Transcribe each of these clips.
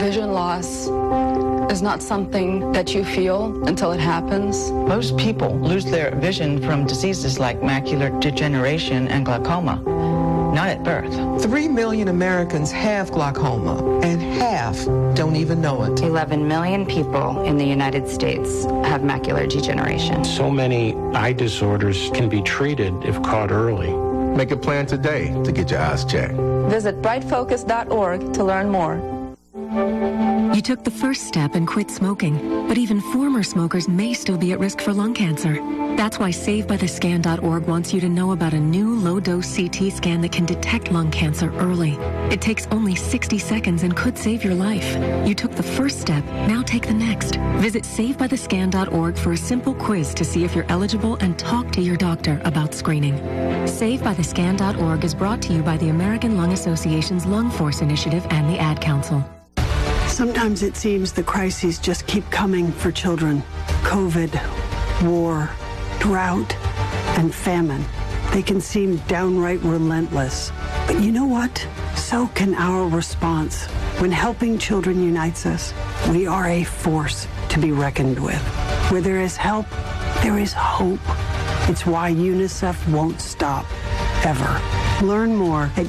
Vision loss is not something that you feel until it happens. Most people lose their vision from diseases like macular degeneration and glaucoma, not at birth. 3 million Americans have glaucoma, and half don't even know it. 11 million people in the United States have macular degeneration. So many eye disorders can be treated if caught early. Make a plan today to get your eyes checked. Visit brightfocus.org to learn more. You took the first step and quit smoking, but even former smokers may still be at risk for lung cancer. That's why SaveByTheScan.org wants you to know about a new low-dose CT scan that can detect lung cancer early. It takes only 60 seconds and could save your life. You took the first step, now take the next. Visit SaveByTheScan.org for a simple quiz to see if you're eligible and talk to your doctor about screening. SaveByTheScan.org is brought to you by the American Lung Association's Lung Force Initiative and the Ad Council. Sometimes it seems the crises just keep coming for children. COVID, war, drought, and famine. They can seem downright relentless. But you know what? So can our response. When helping children unites us, we are a force to be reckoned with. Where there is help, there is hope. It's why UNICEF won't stop, ever. Learn more at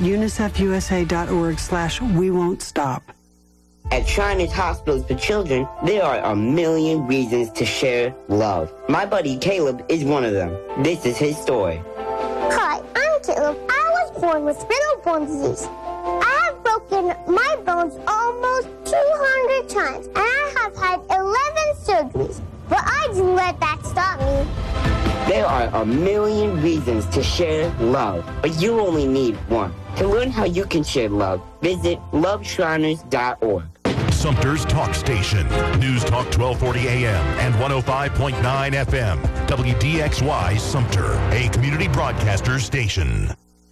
unicefusa.org/we-won't-stop. At Shriners Hospitals for Children, there are a million reasons to share love. My buddy Caleb is one of them. This is his story. Hi, I'm Caleb. I was born with spinal bone disease. I have broken my bones almost 200 times, and I have had 11 surgeries. But I didn't let that stop me. There are a million reasons to share love, but you only need one. To learn how you can share love, visit loveshriners.org. Sumter's Talk Station. News Talk 1240 AM and 105.9 FM. WDXY Sumter, a community broadcaster station.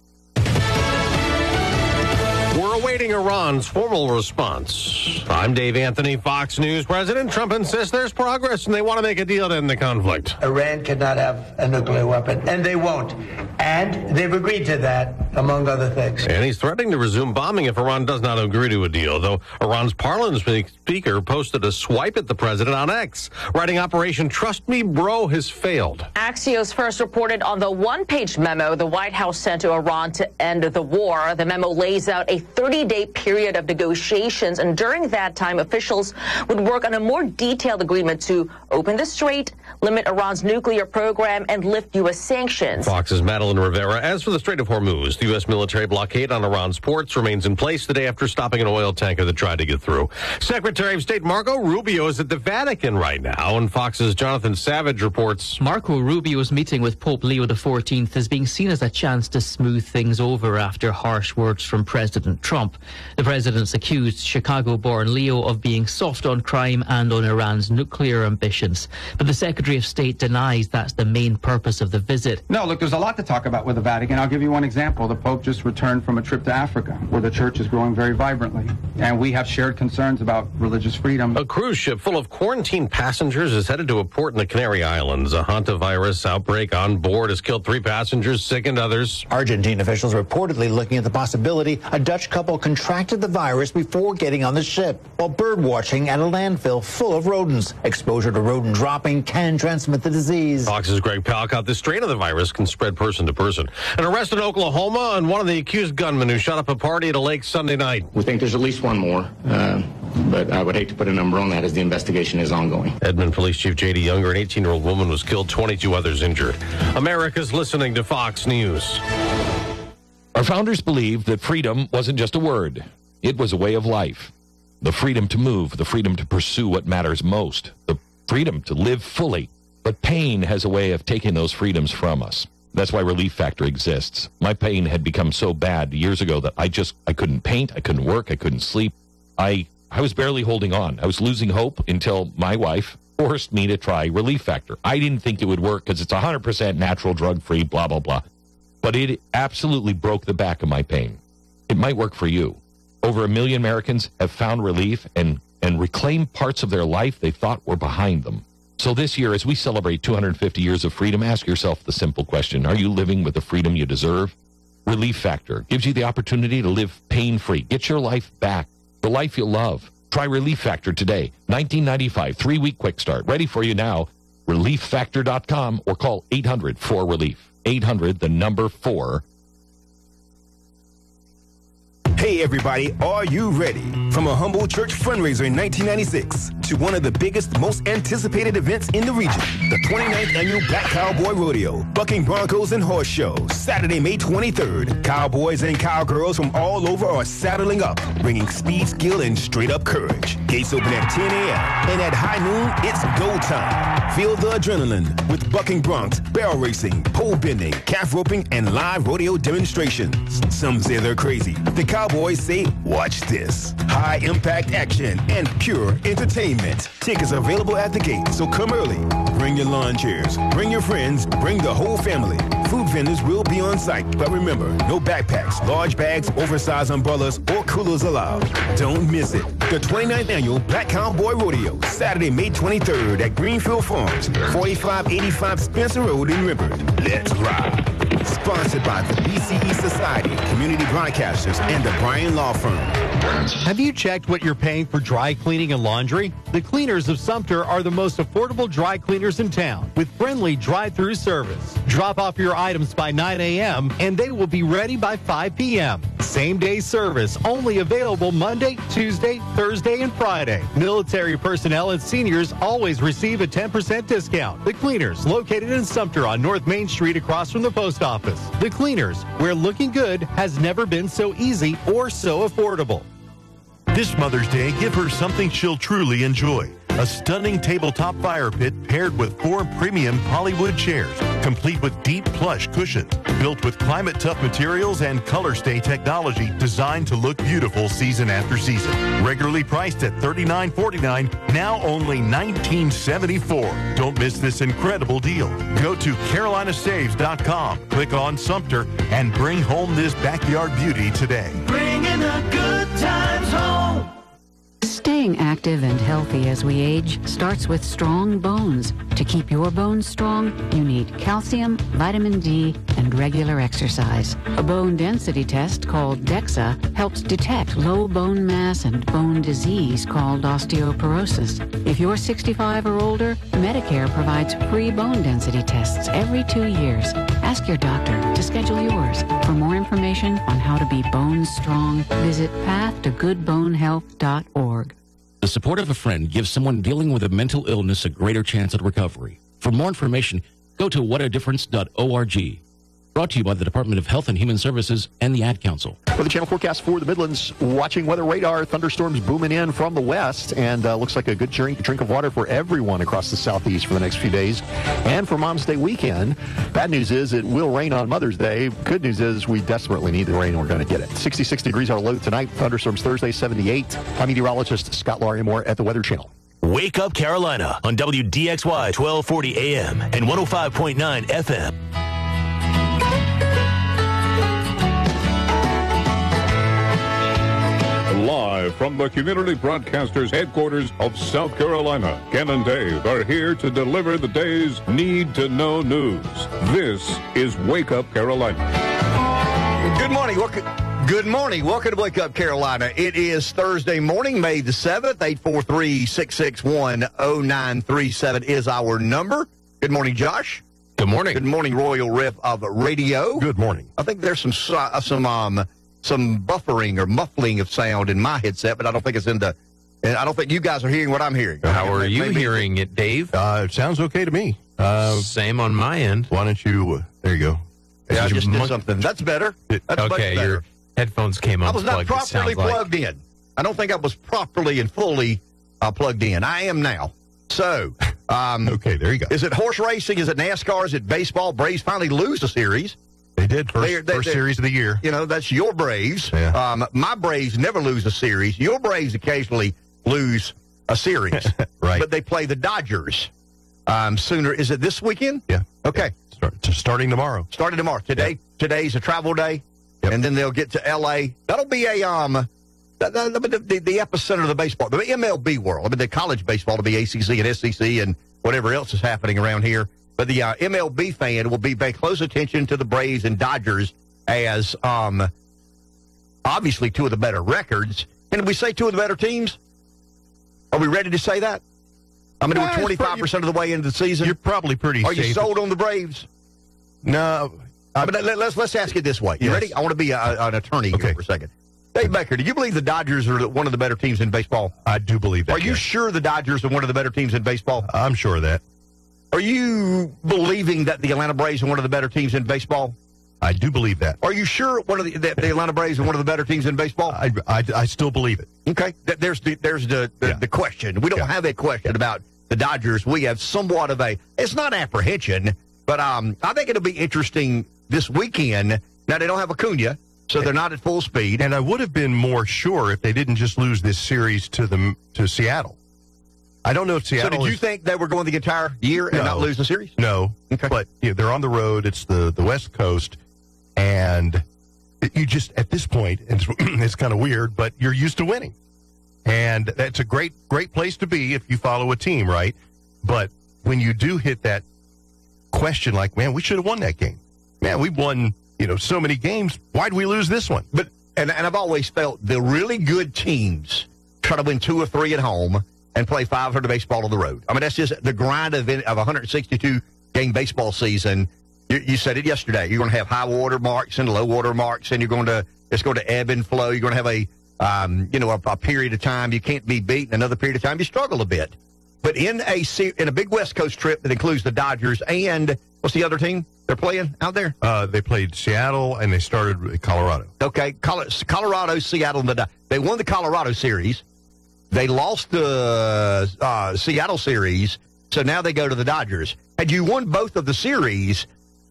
We're awaiting Iran's formal response. I'm Dave Anthony, Fox News. President Trump insists there's progress and they want to make a deal to end the conflict. Iran cannot have a nuclear weapon, and they won't. And they've agreed to that, among other things. And he's threatening to resume bombing if Iran does not agree to a deal, though Iran's parliament speaker posted a swipe at the president on X, writing Operation Trust Me Bro has failed. Axios first reported on the one-page memo the White House sent to Iran to end the war. The memo lays out a 30-day period of negotiations, and during that time, officials would work on a more detailed agreement to open the strait, limit Iran's nuclear program, and lift U.S. sanctions. Fox's Madeline Rivera. As for the Strait of Hormuz, the U.S. military blockade on Iran's ports remains in place today after stopping an oil tanker that tried to get through. Secretary of State Marco Rubio is at the Vatican right now, and Fox's Jonathan Savage reports. Marco Rubio's meeting with Pope Leo XIV is being seen as a chance to smooth things over after harsh words from President Trump. The president's accused Chicago-born Leo of being soft on crime and on Iran's nuclear ambitions. But the Secretary of State denies that's the main purpose of the visit. No, look, there's a lot to talk about with the Vatican. I'll give you one example. The Pope just returned from a trip to Africa, where the church is growing very vibrantly. And we have shared concerns about religious freedom. A cruise ship full of quarantined passengers is headed to a port in the Canary Islands. A hantavirus outbreak on board has killed 3 passengers, sickened others. Argentine officials reportedly looking at the possibility a Dutch couple contracted the virus before getting on the ship, while bird watching at a landfill full of rodents. Exposure to rodent dropping can transmit the disease. Fox's Greg Palcott. The strain of the virus can spread person to person. An arrest in Oklahoma and one of the accused gunmen who shot up a party at a lake Sunday night. We think there's at least one more, but I would hate to put a number on that as the investigation is ongoing. Edmond Police Chief J.D. Younger, an 18-year-old woman, was killed, 22 others injured. America's listening to Fox News. Our founders believed that freedom wasn't just a word. It was a way of life. The freedom to move, the freedom to pursue what matters most, the freedom to live fully. But pain has a way of taking those freedoms from us. That's why Relief Factor exists. My pain had become so bad years ago that I couldn't paint, I couldn't work, I couldn't sleep. I was barely holding on. I was losing hope until my wife forced me to try Relief Factor. I didn't think it would work because it's 100% natural, drug-free, blah, blah, blah. But it absolutely broke the back of my pain. It might work for you. Over 1 million Americans have found relief and reclaimed parts of their life they thought were behind them. So this year, as we celebrate 250 years of freedom, ask yourself the simple question: are you living with the freedom you deserve? Relief Factor gives you the opportunity to live pain-free. Get your life back, the life you love. Try Relief Factor today. $19.95, 3-week quick start. Ready for you now. ReliefFactor.com or call 800-4RELIEF. 800, the number 4. Hey everybody, are you ready? From a humble church fundraiser in 1996 to one of the biggest, most anticipated events in the region, the 29th Annual Black Cowboy Rodeo, Bucking Broncos and Horse Show, Saturday, May 23rd. Cowboys and cowgirls from all over are saddling up, bringing speed, skill, and straight-up courage. Gates open at 10 a.m., and at high noon, it's go time. Feel the adrenaline with bucking broncs, barrel racing, pole bending, calf roping, and live rodeo demonstrations. Some say they're crazy. The Cowboys say, watch this. High-impact action and pure entertainment. Tickets are available at the gate, so come early. Bring your lawn chairs, bring your friends, bring the whole family. Food vendors will be on site, but remember, no backpacks, large bags, oversized umbrellas, or coolers allowed. Don't miss it. The 29th Annual Black Cowboy Rodeo, Saturday, May 23rd at Greenfield Farms, 4585 Spencer Road in Riverton. Let's ride. Sponsored by the BCE Society, Community Broadcasters, and the Bryan Law Firm. Have you checked what you're paying for dry cleaning and laundry? The Cleaners of Sumter are the most affordable dry cleaners in town with friendly drive-through service. Drop off your items by 9 a.m. and they will be ready by 5 p.m. Same-day service only available Monday, Tuesday, Thursday, and Friday. Military personnel and seniors always receive a 10% discount. The Cleaners, located in Sumter on North Main Street across from the post office. The Cleaners, where looking good has never been so easy or so affordable. This Mother's Day, give her something she'll truly enjoy. A stunning tabletop fire pit paired with 4 premium Hollywood chairs, complete with deep plush cushions, built with climate-tough materials and color-stay technology designed to look beautiful season after season. Regularly priced at $39.49, now only $19.74. Don't miss this incredible deal. Go to CarolinaSaves.com, click on Sumter, and bring home this backyard beauty today. Bringing the good times home. Staying active and healthy as we age starts with strong bones. To keep your bones strong, you need calcium, vitamin D, and regular exercise. A bone density test called DEXA helps detect low bone mass and bone disease called osteoporosis. If you're 65 or older, Medicare provides free bone density tests every 2 years. Ask your doctor to schedule yours. For more information on how to be bone strong, visit pathtogoodbonehealth.org. The support of a friend gives someone dealing with a mental illness a greater chance at recovery. For more information, go to whatadifference.org. Brought to you by the Department of Health and Human Services and the Ad Council. For the channel forecast for the Midlands, watching weather radar, thunderstorms booming in from the west, and looks like a good drink of water for everyone across the southeast for the next few days. And for Mom's Day weekend, bad news is it will rain on Mother's Day. Good news is we desperately need the rain and we're going to get it. 66 degrees our low tonight, thunderstorms Thursday, 78. I'm meteorologist Scott Larimore at the Weather Channel. Wake Up Carolina on WDXY 1240 AM and 105.9 FM. Live from the Community Broadcasters headquarters of South Carolina, Ken and Dave are here to deliver the day's need-to-know news. This is Wake Up Carolina. Good morning. Good morning. Welcome to Wake Up Carolina. It is Thursday morning, May the 7th. 843-661-0937 is our number. Good morning, Josh. Good morning. Good morning, Royal Riff of Radio. Good morning. I think there's some buffering or muffling of sound in my headset, but I don't think it's in the. And I don't think you guys are hearing what I'm hearing. How are you hearing it, Dave? It sounds okay to me. Same on my end. Why don't you? There you go. Yeah, I just did something. That's better. That's much better. Your headphones came unplugged. I was not properly plugged in. I don't think I was properly and fully plugged in. I am now. So, okay, there you go. Is it horse racing? Is it NASCAR? Is it baseball? Braves finally lose a series. They did first series of the year. You know, that's your Braves. Yeah. My Braves never lose a series. Your Braves occasionally lose a series. Right. But they play the Dodgers sooner. Is it this weekend? Yeah. Okay. Starting tomorrow. Starting tomorrow. Today's a travel day, and then they'll get to L.A. That'll be a the epicenter of the baseball, the MLB world. I mean, the college baseball to be ACC and SEC and whatever else is happening around here. But the MLB fan will pay close attention to the Braves and Dodgers as obviously two of the better records. And did we say two of the better teams? Are we ready to say that? I mean, we're 25% of the way into the season. You're probably pretty Are safe. you sold on the Braves? No. But let's ask it this way. You ready? I want to be an attorney here for a second. Dave Baker, do you believe the Dodgers are one of the better teams in baseball? I do believe that. Are you sure the Dodgers are one of the better teams in baseball? I'm sure of that. Are you believing that the Atlanta Braves are one of the better teams in baseball? I do believe that. Are you sure that the Atlanta Braves are one of the better teams in baseball? I still believe it. Okay. There's the question. We don't have a question about the Dodgers. We have somewhat of it's not apprehension, but I think it'll be interesting this weekend. Now, they don't have Acuna, so they're not at full speed. And I would have been more sure if they didn't just lose this series to Seattle. I don't know if Seattle. So did you think they were going the entire year and not lose the series? No. Okay. But they're on the road. It's the West Coast. And you just, at this point, it's kind of weird, but you're used to winning. And that's a great place to be if you follow a team, right? But when you do hit that question like, man, we should have won that game. Man, we won, so many games. Why'd we lose this one? But and I've always felt the really good teams try to win 2 or 3 at home and play 500 baseball on the road. I mean, that's just the grind of 162-game baseball season. You said it yesterday. You're going to have high water marks and low water marks, and it's going to ebb and flow. You're going to have a period of time you can't be beaten. Another period of time you struggle a bit. But in a big West Coast trip that includes the Dodgers and what's the other team they're playing out there? They played Seattle and they started Colorado. Okay, Colorado, Seattle, and they won the Colorado series. They lost the Seattle series, so now they go to the Dodgers. Had you won both of the series,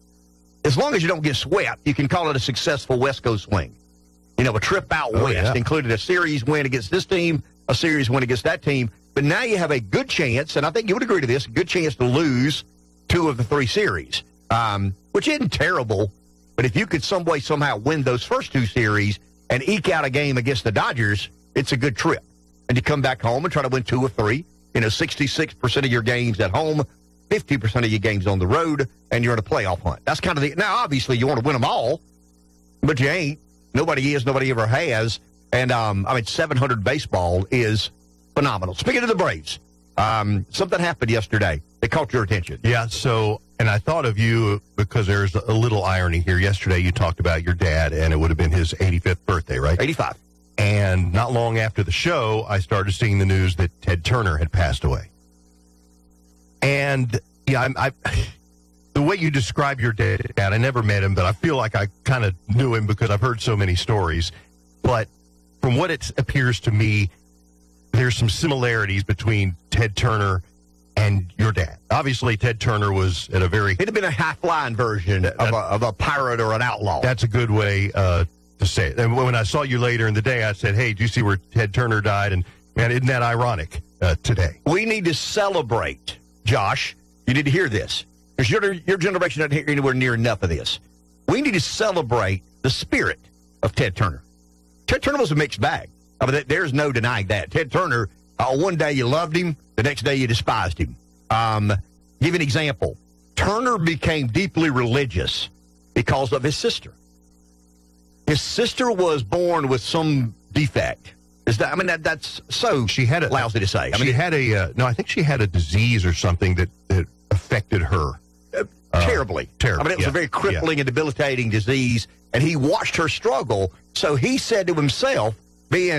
as long as you don't get swept, you can call it a successful West Coast swing. A trip out west included a series win against this team, a series win against that team. But now you have a good chance, and I think you would agree to this, a good chance to lose 2 of the 3 series, which isn't terrible. But if you could somehow win those first 2 series and eke out a game against the Dodgers, it's a good trip. And you come back home and try to win 2 or 3. 66% of your games at home, 50% of your games on the road, and you're in a playoff hunt. That's kind of now, obviously, you want to win them all, but you ain't. Nobody is. Nobody ever has. And, 700 baseball is phenomenal. Speaking of the Braves, something happened yesterday. It caught your attention. Yeah, and I thought of you because there's a little irony here. Yesterday you talked about your dad, and it would have been his 85th birthday, right? 85. And not long after the show, I started seeing the news that Ted Turner had passed away. And, the way you describe your dad, I never met him, but I feel like I kind of knew him because I've heard so many stories. But from what it appears to me, there's some similarities between Ted Turner and your dad. Obviously, Ted Turner was at a very... It'd have been a high-flying version of a pirate or an outlaw. That's a good way to say it. And when I saw you later in the day, I said, hey, did you see where Ted Turner died? And, man, isn't that ironic today? We need to celebrate, Josh. You need to hear this. Because your generation doesn't hear anywhere near enough of this. We need to celebrate the spirit of Ted Turner. Ted Turner was a mixed bag. There's no denying that. Ted Turner, one day you loved him, the next day you despised him. Give you an example. Turner became deeply religious because of his sister. His sister was born with some defect. That's so lousy to say. I think she had a disease or something that affected her. Terribly. It was a very crippling and debilitating disease, and he watched her struggle. So he said to himself, being